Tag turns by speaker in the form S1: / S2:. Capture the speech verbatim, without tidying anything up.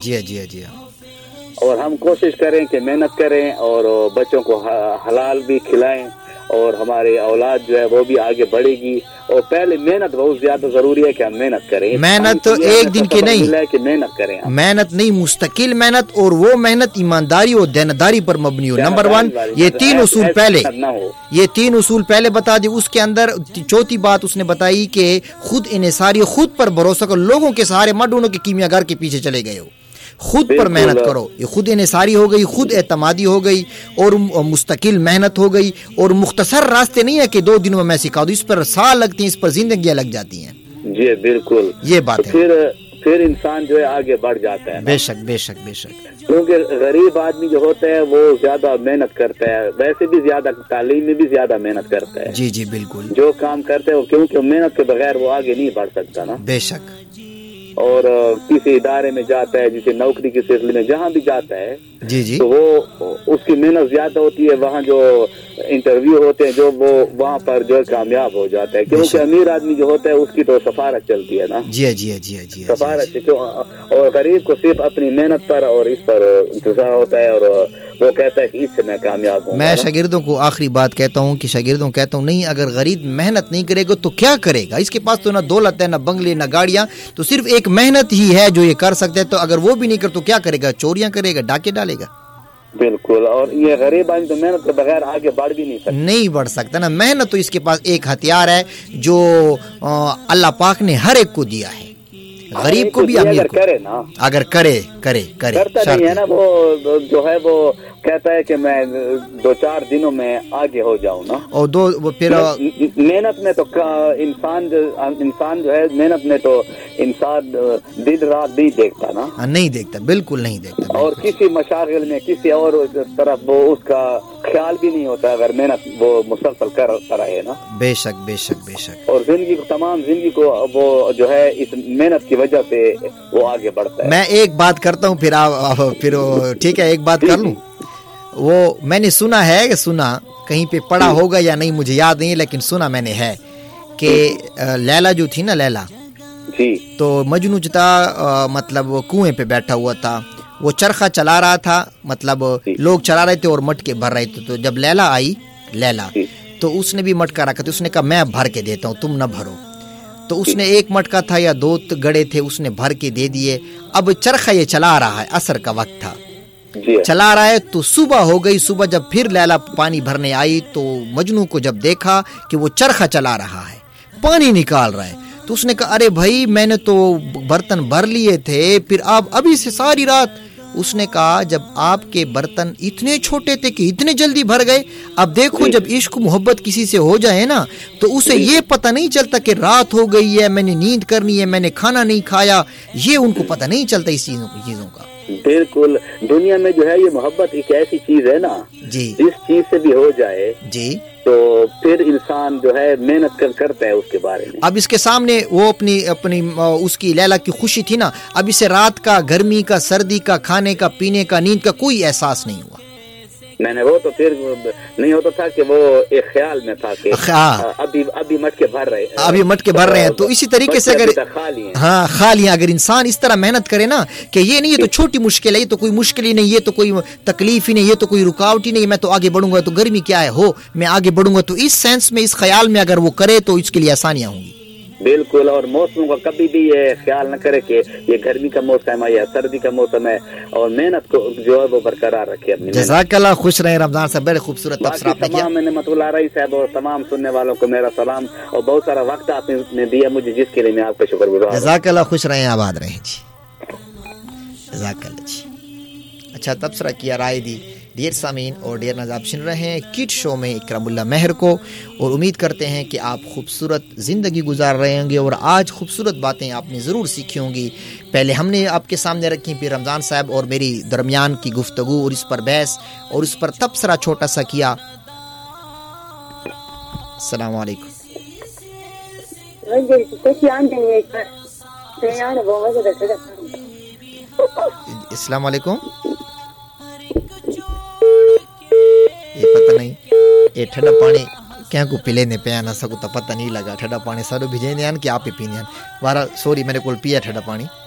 S1: جی جی جی
S2: اور ہم کوشش کریں کہ محنت کریں اور بچوں کو حلال بھی کھلائیں اور ہماری اولاد جو ہے وہ بھی آگے بڑھے گی. اور پہلے محنت بہت زیادہ ضروری ہے کہ ہم محنت کریں.
S1: محنت تو ایک دن کی نہیں
S2: کہ محنت کریں,
S1: محنت نہیں مستقل محنت, اور وہ محنت ایمانداری اور دینداری پر مبنی ہو. نمبر ون یہ تین اصول پہلے یہ تین اصول پہلے بتا دی. اس کے اندر چوتھی بات اس نے بتائی کہ خود انحصاری, خود پر بھروسہ کرو, لوگوں کے سہارے مت ڈھونڈو کہ کیمیا گار کے پیچھے چلے گئے ہو. خود پر محنت کرو. یہ خود انحصاری ہو گئی, خود اعتمادی ہو گئی, اور مستقل محنت ہو گئی. اور مختصر راستے نہیں ہے کہ دو دنوں میں میں سکھا دوں, اس پر سال لگتی ہیں, اس پر زندگیاں لگ جاتی ہیں.
S2: جی بالکل,
S1: یہ بات ہے.
S2: پھر پھر انسان جو ہے آگے بڑھ جاتا ہے.
S1: بے شک بے شک بے شک.
S2: کیونکہ غریب آدمی جو ہوتا ہے وہ زیادہ محنت کرتا ہے, ویسے بھی زیادہ تعلیم میں بھی زیادہ محنت کرتا ہے.
S1: جی جی بالکل,
S2: جو کام کرتے ہیں کیونکہ محنت کے بغیر وہ آگے نہیں بڑھ سکتا نا.
S1: بے شک.
S2: اور کسی ادارے میں جاتا ہے, جسے نوکری کے سلسلے میں جہاں بھی جاتا ہے,
S1: جی جی
S2: تو وہ اس کی محنت زیادہ ہوتی ہے. وہاں جو انٹرویو ہوتے ہیں جو وہ وہاں پر جو کامیاب ہو جاتا ہے, کیونکہ امیر آدمی جو ہوتا ہے اس کی تو سفارت چلتی ہے نا.
S1: جی جی جی جی
S2: سفارت, اور غریب کو صرف اپنی محنت پر اور اس پر انتظار ہوتا ہے, اور وہ کہتا ہے کہ اس سے میں کامیاب ہوں.
S1: میں شاگردوں کو آخری بات کہتا ہوں کہ شاگردوں کہتا ہوں نہیں, اگر غریب محنت نہیں کرے گا تو کیا کرے گا؟ اس کے پاس تو نہ دولت ہے, نہ بنگلے, نہ گاڑیاں, تو صرف ایک محنت ہی ہے جو یہ کر سکتے ہیں. تو اگر وہ بھی نہیں کر تو کیا کرے گا؟ چوریاں کرے گا, ڈاکے ڈالے گا.
S2: بالکل, اور یہ غریب آدمی تو محنت کے بغیر آگے بڑھ بھی نہیں سکتا.
S1: نہیں بڑھ سکتا نا. محنت تو اس کے پاس ایک ہتھیار ہے جو اللہ پاک نے ہر ایک کو دیا ہے, غریب کو بھی, امیر کو.
S2: کرے نا,
S1: اگر کرے کرے کرے
S2: کرتا نہیں ہے نا, وہ جو ہے وہ کہتا ہے کہ میں دو چار دنوں میں آگے ہو جاؤں نا. اور
S1: دو پھر
S2: محنت میں تو انسان جو انسان جو ہے محنت میں تو انسان دن رات نہیں دیکھتا نا.
S1: نہیں دیکھتا, بالکل نہیں دیکھتا.
S2: اور کسی مشاغل میں کسی اور طرف وہ اس کا خیال بھی نہیں ہوتا اگر محنت وہ مسلسل کرتا رہے نا.
S1: بے شک بے شک بے شک.
S2: اور زندگی کو تمام زندگی کو وہ جو ہے اس محنت کی وجہ سے وہ آگے بڑھتا ہے.
S1: میں ایک بات کرتا ہوں پھر آپ پھر ٹھیک ہے, ایک بات کر لوں. وہ میں نے سنا ہے کہ سنا کہیں پہ پڑھا ہوگا یا نہیں مجھے یاد نہیں, لیکن سنا میں نے ہے کہ لیلا جو تھی نا, لیلا
S2: جی,
S1: تو مجنو جو تھا مطلب وہ کنویں پہ بیٹھا ہوا تھا, وہ چرخہ چلا رہا تھا, مطلب لوگ چلا رہے تھے اور مٹکے بھر رہے تھے. تو جب لیلا آئی لیلا تو اس نے بھی مٹکا رکھا تھا. اس نے کہا میں بھر کے دیتا ہوں, تم نہ بھرو. تو اس نے ایک مٹکا تھا یا دو گڑے تھے, اس نے بھر کے دے دیے. اب چرخہ یہ چلا رہا ہے, عصر کا وقت تھا, چلا رہا ہے. تو صبح ہو گئی. صبح جب پھر لیلا پانی بھرنے آئی تو مجنو کو جب دیکھا کہ وہ چرخہ چلا رہا ہے, پانی نکال رہا ہے, تو اس نے کہا ارے بھائی میں نے تو برتن بھر لیے تھے, پھر آپ ابھی سے ساری رات. اس نے کہا جب آپ کے برتن اتنے چھوٹے تھے کہ اتنے جلدی بھر گئے. اب دیکھو جب عشق محبت کسی سے ہو جائے نا تو اسے یہ پتہ نہیں چلتا کہ رات ہو گئی ہے, میں نے نیند کرنی ہے, میں نے کھانا نہیں کھایا, یہ ان کو پتہ نہیں چلتا اس چیزوں کا.
S2: بالکل, دنیا میں جو ہے یہ محبت ایک ایسی چیز ہے نا
S1: جی,
S2: جس چیز سے بھی ہو جائے
S1: جی
S2: تو پھر انسان جو ہے محنت کر کرتا ہے اس کے بارے میں.
S1: اب اس کے سامنے وہ اپنی اپنی اس کی لیلا کی خوشی تھی نا, اب اسے رات کا, گرمی کا, سردی کا, کھانے کا, پینے کا, نیند کا کوئی احساس نہیں ہوا.
S2: میں نے وہ تو پھر نہیں ہوتا تھا کہ وہ ایک خیال میں تھا کہ ابھی ابھی مٹکے بھر رہے
S1: ابھی مٹکے بھر رہے ہیں. تو اسی طریقے سے اگر ہاں خالی اگر انسان اس طرح محنت کرے نا کہ یہ نہیں, یہ تو چھوٹی مشکل ہے, یہ تو کوئی مشکل ہی نہیں, یہ تو کوئی تکلیف ہی نہیں, یہ تو کوئی رکاوٹ ہی نہیں, میں تو آگے بڑھوں گا, تو گرمی کیا ہے ہو میں آگے بڑھوں گا. تو اس سینس میں, اس خیال میں اگر وہ کرے تو اس کے لیے آسانیاں ہوں گی.
S2: بالکل, اور موسموں کا کبھی بھی یہ خیال نہ کرے کہ یہ گرمی کا موسم ہے یا سردی کا موسم ہے, اور محنت کو جو ہے وہ برقرار رکھے اپنی.
S1: جزاک اللہ, خوش رہیں رمضان صاحب, بڑے خوبصورت تبصرہ آپ نے کیا.
S2: تمام نعمت اللہ رئی صاحب اور تمام سننے والوں کو میرا سلام, اور بہت سارا وقت آپ نے دیا مجھے, جس کے لیے میں آپ کا شکر گزار ہوں.
S1: جزاک اللہ, خوش رہیں, آباد رہیں جی. جزاک اللہ جی. اچھا تبصرہ کیا, رائے دی. ڈیئر سامعین اور ڈیئر ناظرین, آپ سن رہے ہیں کڈ شو میں اکرام اللہ مہر کو, اور امید کرتے ہیں کہ آپ خوبصورت زندگی گزار رہے ہوں گے, اور آج خوبصورت باتیں آپ نے ضرور سیکھی ہوں گی. پہلے ہم نے آپ کے سامنے رکھی, پھر رمضان صاحب اور میری درمیان کی گفتگو اور اس پر بحث اور اس پر تبصرہ چھوٹا سا کیا. السلام علیکم. السلام علیکم. یہ پتہ نہیں یہ ٹھنڈا پانی کیا کو پی لینے پیا نہ سکو تو پتہ نہیں لگا. ٹھنڈا پانی سارو بھیجیں دیا کہ آپ ہی پینے. بارہ سوری میرے کو پیا ٹھنڈا پانی.